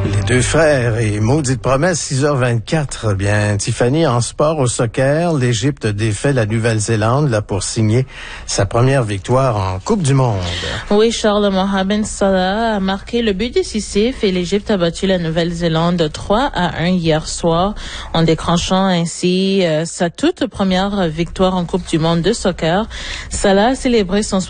Les deux frères et maudite promesse, 6h24. Bien, Tiffany, en sport, au soccer, l'Égypte défait la Nouvelle-Zélande là pour signer sa première victoire en Coupe du Monde. Oui, Charles, Mohamed Salah a marqué le but décisif et l'Égypte a battu la Nouvelle-Zélande 3-1 hier soir en décrochant ainsi sa toute première victoire en Coupe du Monde de soccer. Salah a célébré son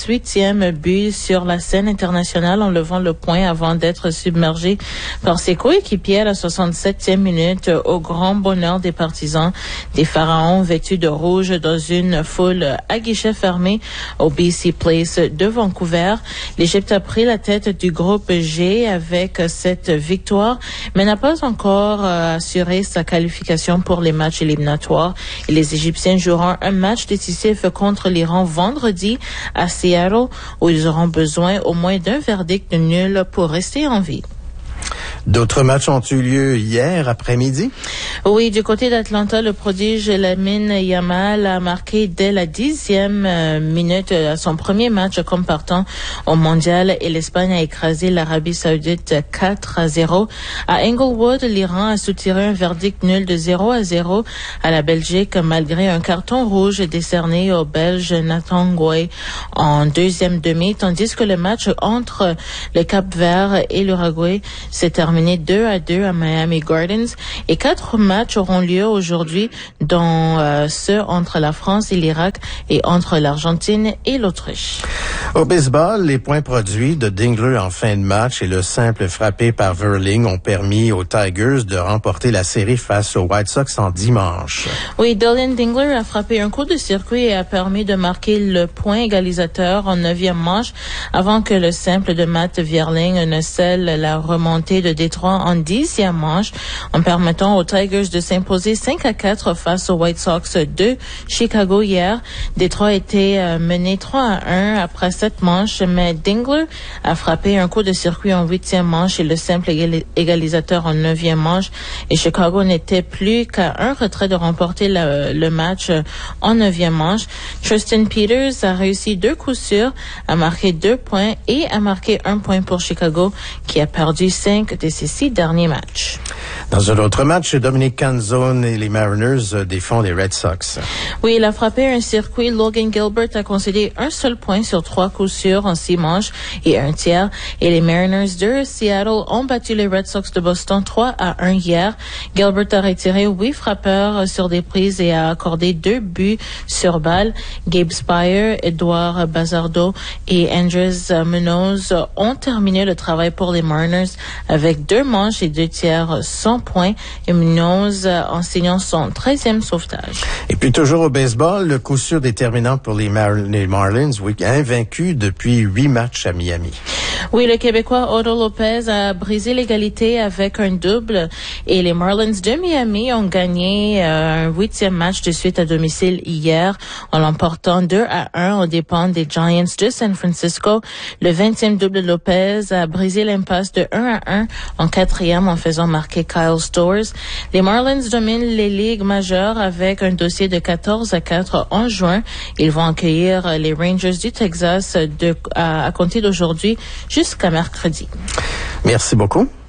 68e but sur la scène internationale en levant le poing avant d'être submergé par ses coéquipiers à la 67e minute au grand bonheur des partisans des Pharaons vêtus de rouge dans une foule à guichet fermé au BC Place de Vancouver. L'Égypte a pris la tête du groupe G avec cette victoire, mais n'a pas encore assuré sa qualification pour les matchs éliminatoires. Et les Égyptiens joueront un match décisif contre l'Iran vendredi à Seattle, où ils auront besoin au moins d'un verdict nul pour rester en vie. D'autres matchs ont eu lieu hier après-midi? Oui, du côté d'Atlanta, le prodige Lamine Yamal a marqué dès la 10e minute à son premier match comme partant au mondial et l'Espagne a écrasé l'Arabie Saoudite 4-0. À Inglewood, l'Iran a soutiré un verdict nul de 0-0 à la Belgique malgré un carton rouge décerné au Belge Nathan Guay en deuxième demi, tandis que le match entre le Cap-Vert et l'Uruguay s'est terminé 2-2 à Miami Gardens et 4 matchs auront lieu aujourd'hui, dont ceux entre la France et l'Irak et entre l'Argentine et l'Autriche. Au baseball, les points produits de Dingler en fin de match et le simple frappé par Verling ont permis aux Tigers de remporter la série face aux White Sox en dimanche. Oui, Dillon Dingler a frappé un coup de circuit et a permis de marquer le point égalisateur en 9e manche avant que le simple de Matt Vierling ne scelle la remontée de Détroit en 10e manche en permettant aux Tigers de s'imposer 5-4 face aux White Sox de Chicago hier. Détroit était mené 3-1 après 7 manches, mais Dingler a frappé un coup de circuit en 8e manche et le simple égalisateur en 9e manche et Chicago n'était plus qu'à un retrait de remporter le match en 9e manche. Tristan Peters a réussi 2 coups sûrs, a marqué 2 points et a marqué 1 point pour Chicago qui a perdu 5 de ses 6 derniers matchs. Dans un autre match, Dominic Canzone et les Mariners défont les Red Sox. Oui, il a frappé un circuit. Logan Gilbert a concédé un seul point sur 3 coups sûrs en 6 manches et un tiers. Et les Mariners de Seattle ont battu les Red Sox de Boston 3-1 hier. Gilbert a retiré 8 frappeurs sur des prises et a accordé 2 buts sur balle. Gabe Spire, Edouard Bazardo et Andres Munoz ont terminé le travail pour les Mariners avec 2 manches et 2 tiers sans points et Munoz en signant son 13e sauvetage. Et puis toujours au baseball, le coup sûr déterminant pour les Marlins, oui, invaincus depuis 8 matchs à Miami. Oui, le Québécois Otto Lopez a brisé l'égalité avec un double et les Marlins de Miami ont gagné un 8e match de suite à domicile hier en l'emportant 2-1 aux dépens des Giants de San Francisco. Le 20e double de Lopez a brisé l'impasse de 1-1 en 4e en faisant marquer Kyle Stowers. Les Marlins dominent les ligues majeures avec un dossier de 14-4 en juin. Ils vont accueillir les Rangers du Texas à compter d'aujourd'hui jusqu'à mercredi. Merci beaucoup.